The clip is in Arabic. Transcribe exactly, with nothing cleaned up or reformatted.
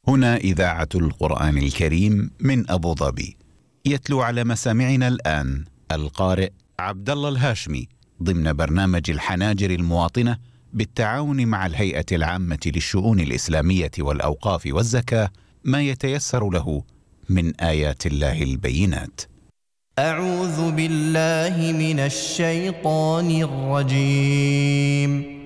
هنا إذاعة القرآن الكريم من أبو ظبي. يتلو على مسامعنا الآن القارئ عبد الله الهاشمي ضمن برنامج الحناجر المواطنة بالتعاون مع الهيئة العامة للشؤون الإسلامية والأوقاف والزكاة، ما يتيسر له من آيات الله البينات. أعوذ بالله من الشيطان الرجيم.